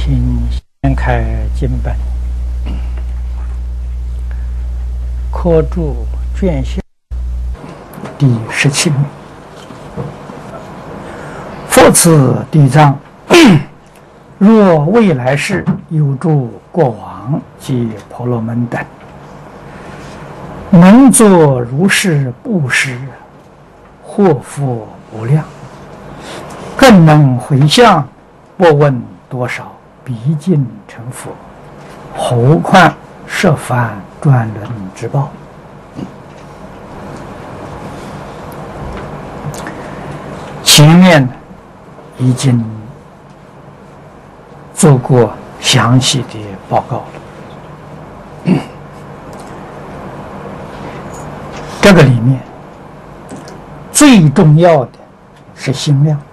请掀开经本，科注卷下第17面。复次地藏，若未来世有诸过往及婆罗门等，能作如是布施，祸福无量，更能回向，不问多少，毕竟成佛，何况设凡转轮之报。前面已经做过详细的报告了。这个里面最重要的是心量。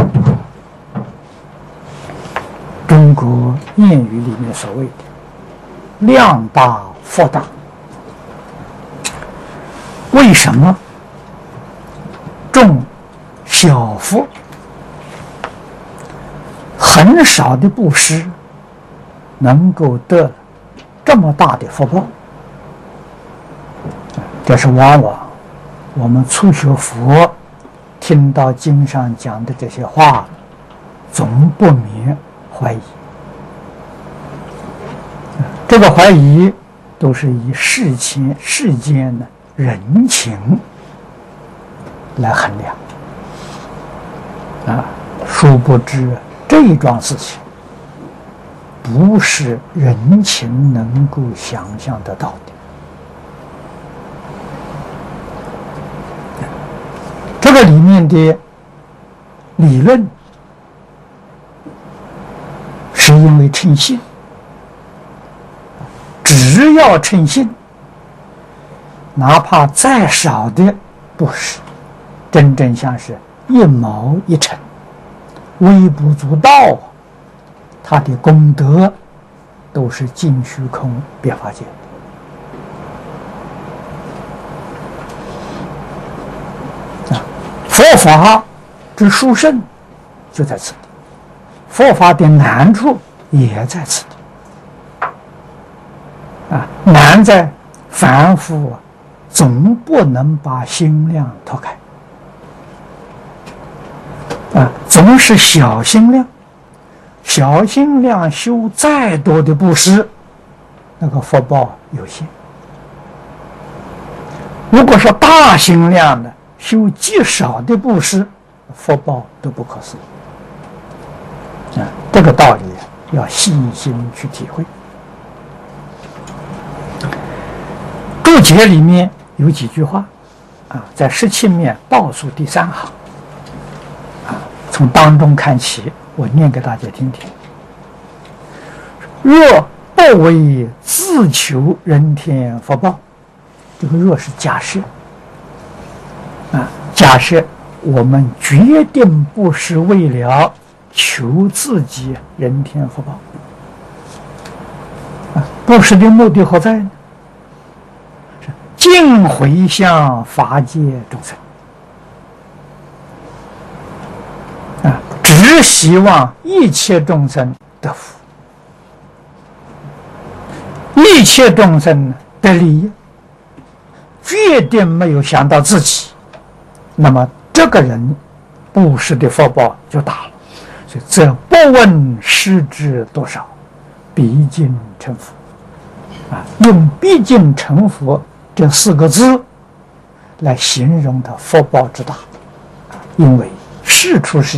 中国谚语里面所谓的量大福大，为什么种小福很少的布施能够得这么大的福报？这是往往我们初学佛听到经上讲的这些话，总不免怀疑。这个怀疑都是以世间的人情来衡量殊不知这一桩事情不是人情能够想象得到的。这个里面的理论是因为称信，只要称信，哪怕再少的布施，真正像是一毛一尘，微不足道，他的功德都是尽虚空别法界。佛法之殊胜就在此地，佛法的难处也在此地。难在凡夫总不能把心量脱开。总是小心量，小心量修再多的布施，那个福报有限。如果说大心量的修极少的布施，福报都不可思议。这个道理要细心去体会。注解里面有几句话在17面倒数第3行从当中看起，我念给大家听听。若不为自求人天福报，这个若是假设假设我们决定不是为了求自己人天福报，布施的目的何在呢？尽回向法界众生，只希望一切众生得福，一切众生得利益，决定没有想到自己，那么这个人布施的福报就大了。所以这不问施之多少，毕竟成佛。用毕竟成佛这4个字来形容他福报之大，因为事出世